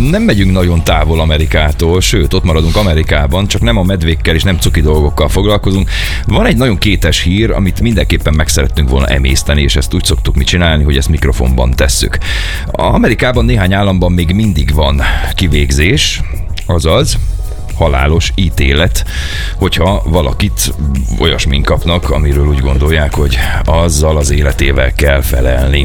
nem megyünk nagyon távol Amerikától, sőt, ott maradunk Amerikában, csak nem a medvékkel és nem cuki dolgokkal foglalkozunk. Van egy nagyon kétes hír, amit mindenképpen meg szerettünk volna emészteni, és ezt úgy szoktuk mi csinálni, hogy ezt mikrofonban tesszük. Amerikában néhány államban még mindig van kivégzés, azaz halálos ítélet, hogyha valakit olyasmin kapnak, amiről úgy gondolják, hogy azzal az életével kell felelni.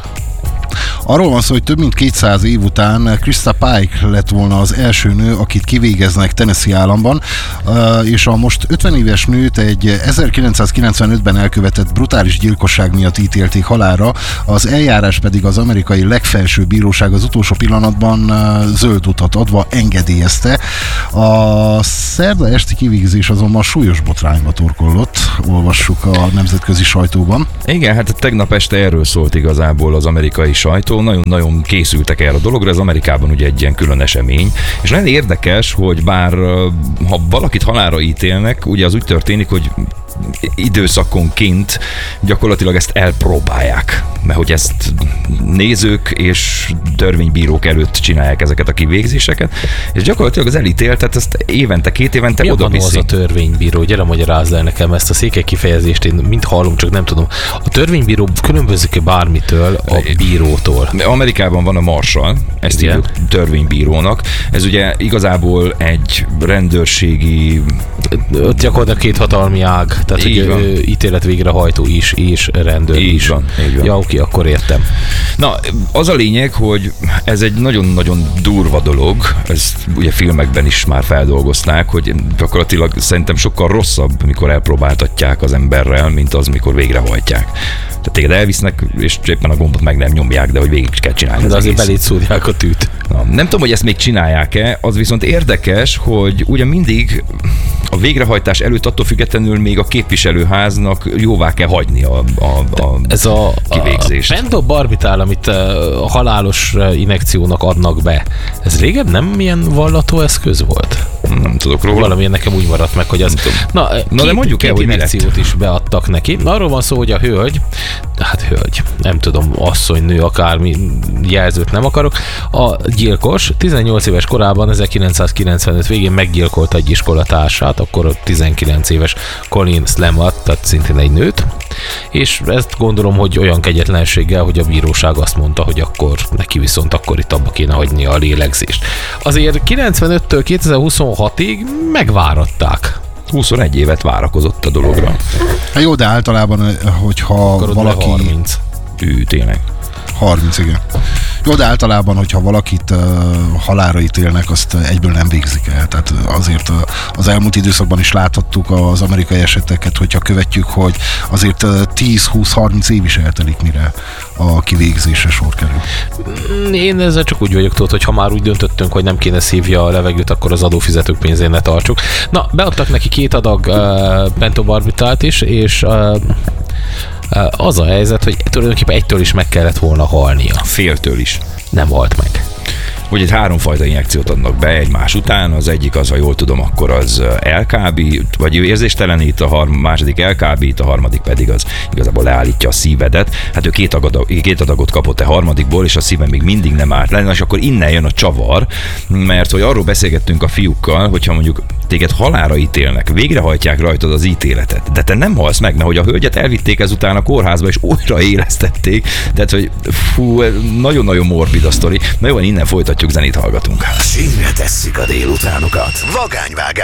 Arról van szó, hogy több mint 200 év után Krista Pike lett volna az első nő, akit kivégeznek Tennessee államban, és a most 50 éves nőt egy 1995-ben elkövetett brutális gyilkosság miatt ítélték halálra, az eljárás pedig az amerikai legfelsőbb bíróság az utolsó pillanatban zöld utat adva engedélyezte. A szerda esti kivégzés azonban súlyos botrányba torkollott, olvassuk a nemzetközi sajtóban. Igen, hát tegnap este erről szólt igazából az amerikai sajtó, nagyon-nagyon készültek erre a dologra, ez Amerikában ugye egy ilyen külön esemény, és nagyon érdekes, hogy bár ha valakit halálra ítélnek, ugye az úgy történik, hogy időszakonként gyakorlatilag ezt elpróbálják, mert hogy ezt nézők és törvénybírók előtt csinálják ezeket a kivégzéseket, és gyakorlatilag az elítéltet ezt évente, 2 évente oda viszi. Mi az a törvénybíró? Gyere, magyarázz el nekem ezt a székely kifejezést, én mind hallom, csak nem tudom. A törvénybíró különbözik-e bármitől a bírótól? Amerikában van a marshal, ezt hívjuk törvénybírónak. Ez ugye igazából egy rendőrségi... Ott gyakorlatilag 2 hatalmi ág, tehát hogy ítélet végrehajtó is, és rendőr így is. Van. Ja, oké, akkor értem. Na, az a lényeg, hogy ez egy nagyon-nagyon durva dolog, ezt ugye filmekben is már feldolgozták, hogy gyakorlatilag szerintem sokkal rosszabb, mikor elpróbáltatják az emberrel, mint az, mikor végrehajtják. Tehát téged elvisznek, és éppen a gombot meg nem nyomják, de hogy végig kell csinálni. De azért beléd szúrják a tűt. Na, nem tudom, hogy ezt még csinálják-e, az viszont érdekes, hogy ugye mindig a végrehajtás előtt attól függetlenül még a képviselőháznak jóvá kell hagyni a kivégzést. A pentobarbitál, amit a halálos injekciónak adnak be, ez régen nem milyen vallató eszköz volt? Nem tudok róla. Valamilyen nekem úgy maradt meg, hogy az... Na de mondjuk el, hogy injekciót is beadtak neki. Arról van szó, hogy a hölgy, nem tudom, asszony, nő, akármi jelzőt nem akarok, a gyilkos 18 éves korában 1995 végén meggyilkolta egy iskolatársát, akkor a 19 éves Colleen Slamat, tehát szintén egy nőt, és ezt gondolom, hogy olyan kegyetlenséggel, hogy a bíróság azt mondta, hogy akkor neki viszont akkor itt abba kéne hagyni a lélegzést. Azért 95-től 2026-ig megváratták. 21 évet várakozott a dologra. Jó, de általában, hogyha akkor valaki... 30. Tényleg. 30, igen. Jó, de általában, hogyha valakit halálra ítélnek, azt egyből nem végzik el. Tehát azért az elmúlt időszakban is láthattuk az amerikai eseteket, hogyha követjük, hogy azért 10-20-30 év is eltelik, mire a kivégzésre sor kerül. Én ezzel csak úgy vagyok, tudod, hogy ha már úgy döntöttünk, hogy nem kéne szívja a levegőt, akkor az adófizetők pénzén ne tartsuk. Na, beadtak neki 2 adag pentobarbitált is, és az a helyzet, hogy tulajdonképpen egytől is meg kellett volna halnia. Féltől is. Nem halt meg. Hogy itt 3 fajta injekciót adnak be egymás után, az egyik az, ha jól tudom, akkor az elkábít, vagy érzéstelenít, a második elkábít, a harmadik pedig az igazából leállítja a szívedet. Hát ő 2 adagot kapott a harmadikból, és a szíve még mindig nem állt le, és akkor innen jön a csavar, mert hogy arról beszélgettünk a fiúkkal, hogyha mondjuk téged halálra ítélnek, végrehajtják rajtad az ítéletet, de te nem halsz meg, mert hogy a hölgyet elvitték ezután a kórházba, és újra élesztették, tehát hogy nagyon-nagyon morbid a sztori. Na jó, innen folytatjuk, zenét hallgatunk. Sínre tesszük a délutánokat. Vagányvágás.